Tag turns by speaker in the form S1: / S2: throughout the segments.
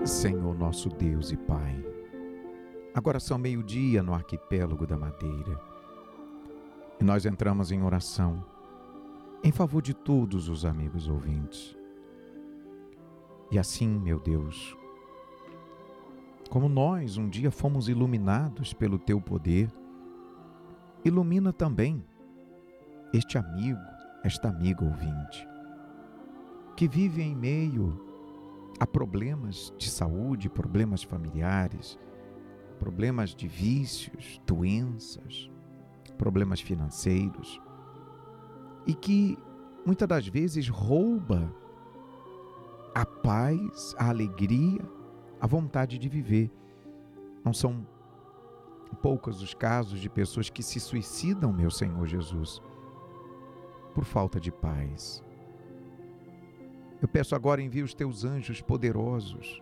S1: Senhor nosso Deus e Pai, agora são 12:00 no arquipélago da Madeira e nós entramos em oração em favor de todos os amigos ouvintes. E assim, meu Deus, como nós um dia fomos iluminados pelo Teu poder, ilumina também este amigo, esta amiga ouvinte, que vive em meio a problemas de saúde, problemas familiares, problemas de vícios, doenças, problemas financeiros, e que muitas das vezes rouba a paz, a alegria, a vontade de viver. Não são poucos os casos de pessoas que se suicidam, meu Senhor Jesus, por falta de paz. Eu peço agora, envia os teus anjos poderosos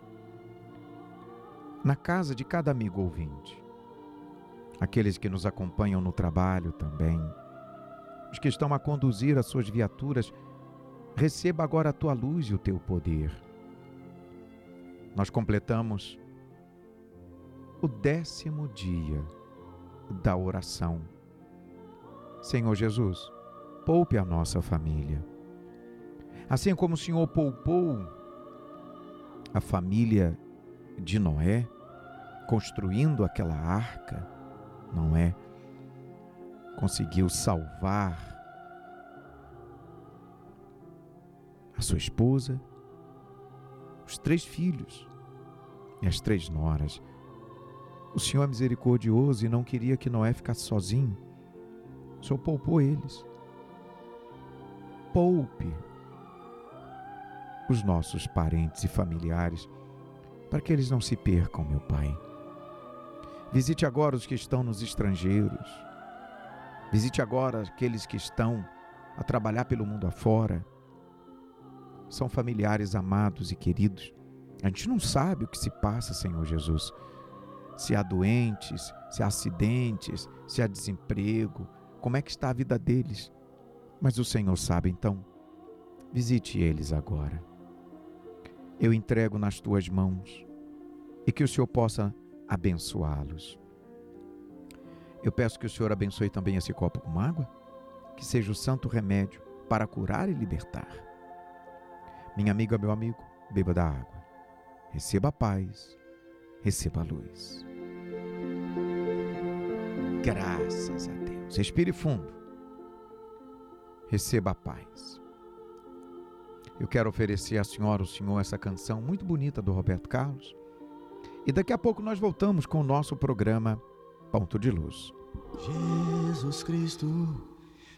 S1: na casa de cada amigo ouvinte, aqueles que nos acompanham no trabalho também, os que estão a conduzir as suas viaturas, receba agora a tua luz e o teu poder. Nós completamos o 10º dia da oração. Senhor Jesus, poupe a nossa família. Assim como o Senhor poupou a família de Noé, construindo aquela arca, não é? Conseguiu salvar a sua esposa, os 3 filhos e as 3 noras. O Senhor é misericordioso e não queria que Noé ficasse sozinho. O Senhor poupou eles. Poupe os nossos parentes e familiares, para que eles não se percam, meu Pai. Visite agora os que estão nos estrangeiros. Visite agora aqueles que estão a trabalhar pelo mundo afora. São familiares amados e queridos. A gente não sabe o que se passa, Senhor Jesus. Se há doentes, se há acidentes, se há desemprego, como é que está a vida deles. Mas o Senhor sabe, então, visite eles agora. Eu entrego nas tuas mãos e que o Senhor possa abençoá-los. Eu peço que o Senhor abençoe também esse copo com água, que seja o santo remédio para curar e libertar. Minha amiga, meu amigo, beba da água. Receba a paz, receba a luz. Graças a Deus. Respire fundo. Receba a paz. Eu quero oferecer à senhora, ao senhor, essa canção muito bonita do Roberto Carlos. E daqui a pouco nós voltamos com o nosso programa Ponto de Luz.
S2: Jesus Cristo